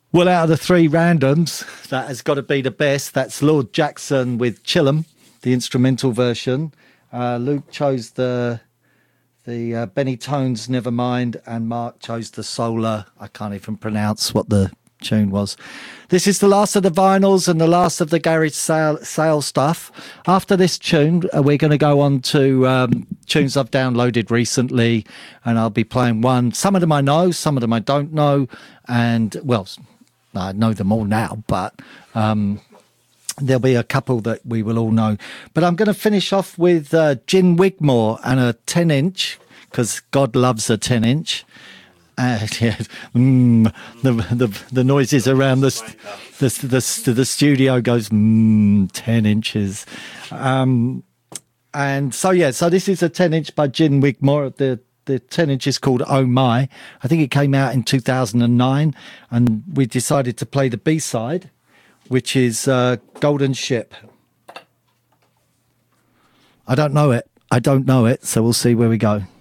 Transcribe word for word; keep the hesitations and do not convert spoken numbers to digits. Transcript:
Well, out of the three randoms, that has got to be the best. That's Lord Jackson with Chillum, the instrumental version. Uh, Luke chose the the uh, Benny Tones Nevermind, and Mark chose the Solar. I can't even pronounce what the tune was. This is the last of the vinyls and the last of the garage sale, sale stuff. After this tune, uh, we're going to go on to um, tunes I've downloaded recently, and I'll be playing one. Some of them I know, some of them I don't know, and, well, I know them all now, but um, there'll be a couple that we will all know. But I'm going to finish off with uh, Gin Wigmore and a ten inch, because God loves a ten inch. Uh, yeah, mm, the, the the noises around the the the, the studio goes mm, ten inches, um, and so yeah. So this is a ten inch by Gin Wigmore. The the ten inch is called Oh My. I think it came out in two thousand nine, and we decided to play the B side, which is uh, Golden Ship. I don't know it. I don't know it. So we'll see where we go.